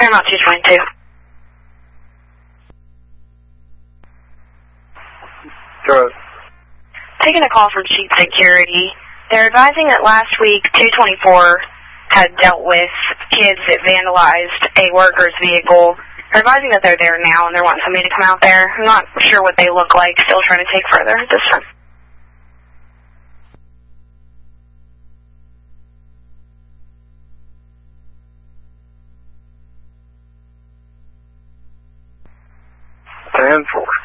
Paramount 222. Good. Taking a call from Chief Security. They're advising that last week 224 had dealt with kids that vandalized a worker's vehicle. They're advising that they're there now and they're wanting somebody to come out there. I'm not sure what they look like. Still trying to take further at this time. Stand for.